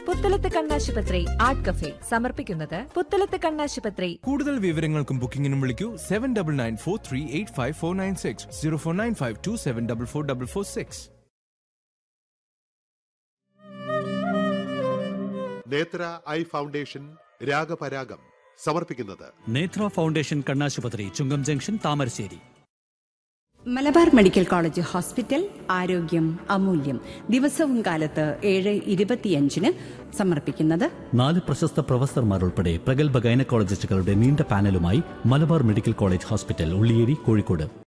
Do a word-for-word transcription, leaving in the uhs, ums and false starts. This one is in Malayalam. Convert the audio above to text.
പുത്തലത്ത് കണ്ണാശുപത്രി ആർട്ട് കഫേ സമർപ്പിക്കുന്നത് പുത്തലത്ത് കണ്ണാശുപത്രി. കൂടുതൽ വിവരങ്ങൾക്കും ബുക്കിംഗിനും വിളിക്കൂ seven double nine four three eight five four nine six zero four nine five to seven double four double four six. നേത്ര ഐ ഫൗണ്ടേഷൻ രാഗപരാഗം സമർപ്പിക്കുന്നത് നേത്ര ഫൗണ്ടേഷൻ കണ്ണാശുപത്രി, ചുങ്കം junction, Thamarassery. Malabar medical college hospital, ആരോഗ്യം അമൂല്യം. ദിവസവും കാലത്ത് ഏഴ് ഇരുപത്തിയഞ്ചിന് സമർപ്പിക്കുന്നത് നാല് പ്രശസ്ത പ്രൊഫസർമാരുൾപ്പെടെ പ്രഗത്ഭ ഗൈനക്കോളജിസ്റ്റുകളുടെ നീണ്ട പാനലുമായി Malabar medical college hospital, Ulliyeri, Kozhikode.